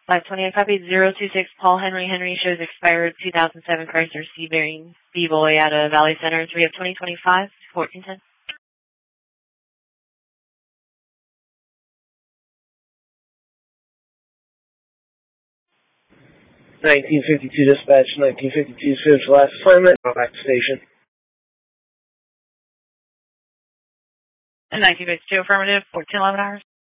528 copy. 026 Paul Henry shows expired 2007 Chrysler Sebring B-Boy out of Valley Center 3 of 2025, 1410. 1952 dispatch, 1952 finish last assignment, back to station. 1952 affirmative, 1411 hours.